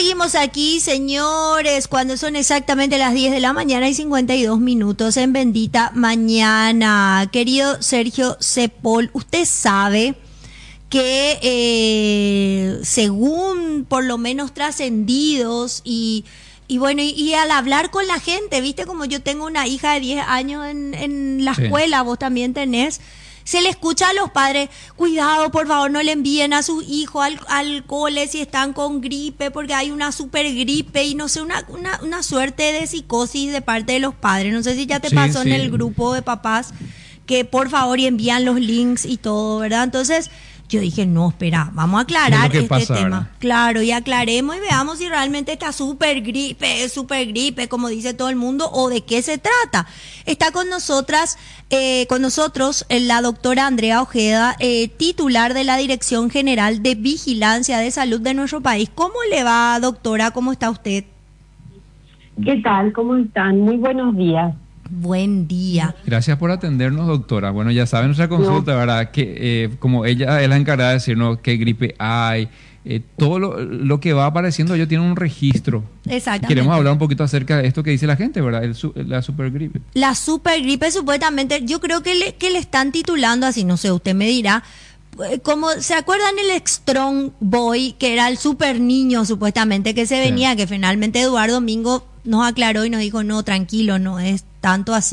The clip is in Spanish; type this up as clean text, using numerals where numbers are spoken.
seguimos aquí, señores, cuando son exactamente las 10 de la mañana y 52 minutos en Bendita Mañana. Querido Sergio Cepol, usted sabe que según por lo menos trascendidos y bueno, y al hablar con la gente, viste, como yo tengo una hija de 10 años en la escuela, vos también tenés, se le escucha a los padres, cuidado, por favor, no le envíen a sus hijos al cole si están con gripe, porque hay una super gripe y no sé, una suerte de psicosis de parte de los padres. No sé si ya te pasó en el grupo de papás que por favor y envían los links y todo, ¿verdad? Entonces yo dije, no, espera, vamos a aclarar este tema. ¿Verdad? Claro, y aclaremos y veamos si realmente esta super gripe, como dice todo el mundo, o de qué se trata. Está con nosotros la doctora Andrea Ojeda, titular de la Dirección General de Vigilancia de Salud de nuestro país. ¿Cómo le va, doctora? ¿Cómo está usted? ¿Qué tal? ¿Cómo están? Muy buenos días. Buen día. Gracias por atendernos, doctora. Bueno, ya saben nuestra consulta, ¿verdad? Que como ella es la encargada de decirnos qué gripe hay, todo lo que va apareciendo, ellos tienen un registro. Exactamente. Queremos hablar un poquito acerca de esto que dice la gente, ¿verdad? La supergripe. La supergripe, supuestamente, yo creo que le están titulando así, no sé, usted me dirá. Como, ¿se acuerdan el Strong Boy, que era el super niño supuestamente que se venía, que finalmente Eduardo Domingo nos aclaró y nos dijo, no, tranquilo, no es tanto así?